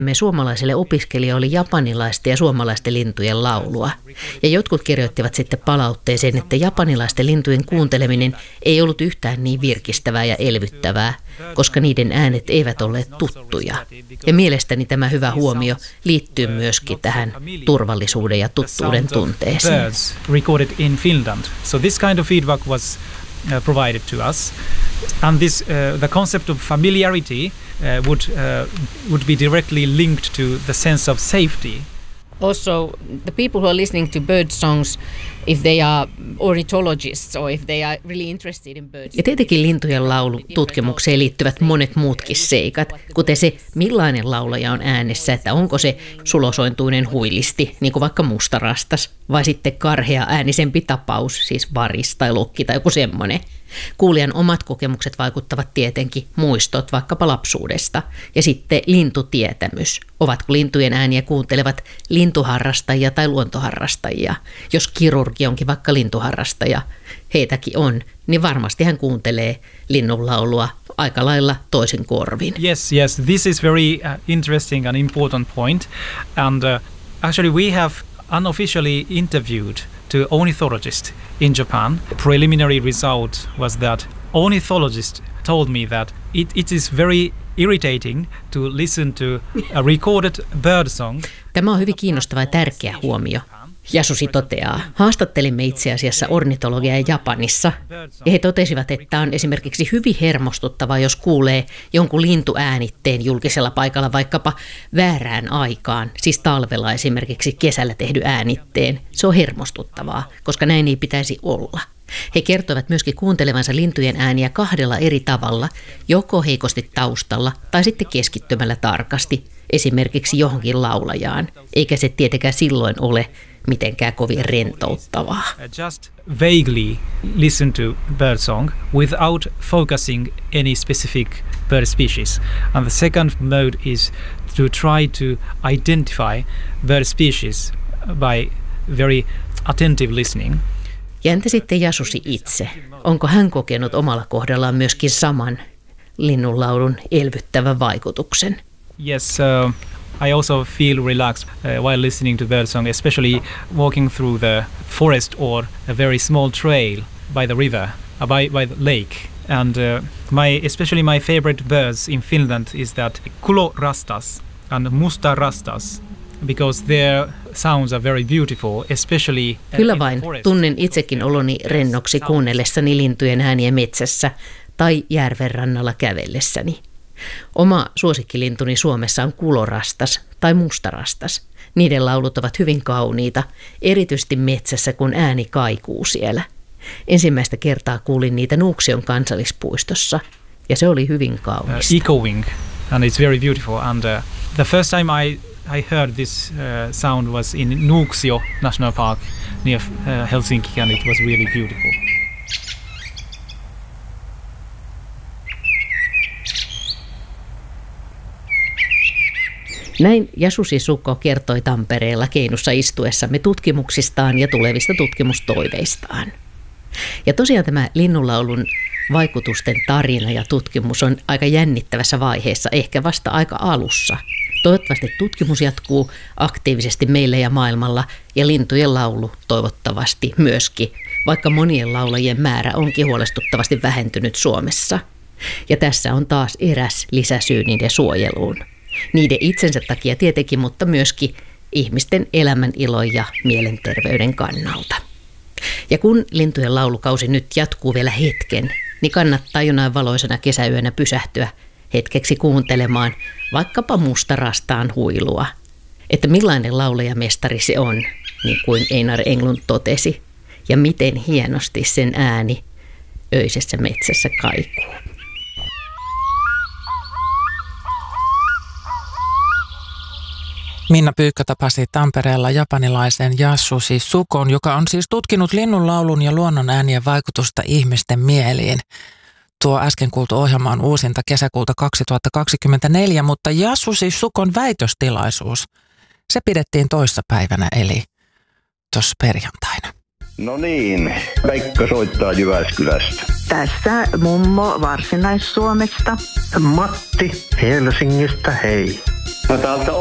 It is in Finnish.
Me suomalaisille opiskelijoille oli japanilaisten ja suomalaisten lintujen laulua. Ja jotkut kirjoittivat sitten palautteeseen, että japanilaisten lintujen kuunteleminen ei ollut yhtään niin virkistävää ja elvyttävää, koska niiden äänet eivät olleet tuttuja. Ja mielestäni tämä hyvä huomio liittyy myöskin tähän turvallisuuden ja tuttuuden tunteeseen. Recorded in Finland. So this kind of feedback was provided to us, and this the concept of familiarity would be directly linked to the sense of safety. Also, the people who are listening to bird songs, if they are ornithologists or if they are really interested in birds. Ja tietenkin lintujen laulututkimukseen liittyvät monet muutkin seikat, kuten se, millainen laulaja on äänessä, että onko se sulosointuinen huilisti, niin kuin vaikka mustarastas, vai sitten karhea äänisempi tapaus, siis varis tai lokki tai joku semmoinen. Kuulijan omat kokemukset vaikuttavat tietenkin, muistot vaikkapa lapsuudesta. Ja sitten lintutietämys. Ovatko lintujen ääniä kuuntelevat lintuharrastajia tai luontoharrastajia? Jos kirurgi onkin vaikka lintuharrastaja, heitäkin on, niin varmasti hän kuuntelee linnunlaulua aika lailla toisin korvin. Yes, this is very interesting and important point. And actually we have unofficially interviewed to ornithologist in Japan. Preliminary result was that ornithologist told me that it is very irritating to listen to a recorded bird song. Tämä on hyvin kiinnostava ja tärkeä huomio. Yasushi toteaa, haastattelimme itse asiassa ornitologia Japanissa, ja he totesivat, että on esimerkiksi hyvin hermostuttavaa, jos kuulee jonkun lintuäänitteen julkisella paikalla vaikkapa väärään aikaan, siis talvella esimerkiksi kesällä tehdyn äänitteen. Se on hermostuttavaa, koska näin ei pitäisi olla. He kertoivat myöskin kuuntelevansa lintujen ääniä kahdella eri tavalla, joko heikosti taustalla tai sitten keskittymällä tarkasti, esimerkiksi johonkin laulajaan, eikä se tietenkään silloin ole mitenkään kovin rentouttavaa. Just vaguely listen to bird song without focusing any specific bird species. And the second mode is to try to identify bird species by very attentive listening. Ja entä sitten Yasushi itse? Onko hän kokenut omalla kohdallaan myöskin saman linnunlaulun elvyttävän vaikutuksen? Yes, I also feel relaxed while listening to bird song, especially walking through the forest or a very small trail by the river, by the lake. And especially my favorite birds in Finland is that kulorastas and mustarastas, because their sounds are very beautiful, especially Kyllä vain, tunnen itsekin oloni rennoksi kuunnellessani lintujen ääniä metsässä tai järven rannalla kävellessäni. Oma suosikkilintuni Suomessa on kulorastas tai mustarastas. Niiden laulut ovat hyvin kauniita, erityisesti metsässä, kun ääni kaikuu siellä. Ensimmäistä kertaa kuulin niitä Nuuksion kansallispuistossa, ja se oli hyvin kaunista. Echoing, and it's very beautiful. And the first time I heard this sound was in Nuuksio National Park near Helsinki, and it was really beautiful. Näin Yasushi Sukko kertoi Tampereella keinussa istuessamme tutkimuksistaan ja tulevista tutkimustoiveistaan. Ja tosiaan tämä linnunlaulun vaikutusten tarina ja tutkimus on aika jännittävässä vaiheessa, ehkä vasta aika alussa. Toivottavasti tutkimus jatkuu aktiivisesti meillä ja maailmalla ja lintujen laulu toivottavasti myöskin, vaikka monien laulajien määrä onkin huolestuttavasti vähentynyt Suomessa. Ja tässä on taas eräs lisäsyy niiden suojeluun. Niiden itsensä takia tietenkin, mutta myöskin ihmisten elämän ilon ja mielenterveyden kannalta. Ja kun lintujen laulukausi nyt jatkuu vielä hetken, niin kannattaa jonain valoisena kesäyönä pysähtyä hetkeksi kuuntelemaan vaikkapa mustarastaan huilua. Että millainen laulajamestari se on, niin kuin Einar Englund totesi, ja miten hienosti sen ääni öisessä metsässä kaikuu. Minna Pyykkö tapasi Tampereella japanilaisen Yasushi Sukon, joka on siis tutkinut linnunlaulun ja luonnon äänien vaikutusta ihmisten mieliin. Tuo äsken kuultu ohjelma on uusinta kesäkuulta 2024, mutta Yasushi Sukon väitöstilaisuus, se pidettiin toissapäivänä eli tuossa perjantaina. No niin, Pekka soittaa Jyväskylästä. Tässä mummo Varsinais-Suomesta. Matti Helsingistä, hei. No täältä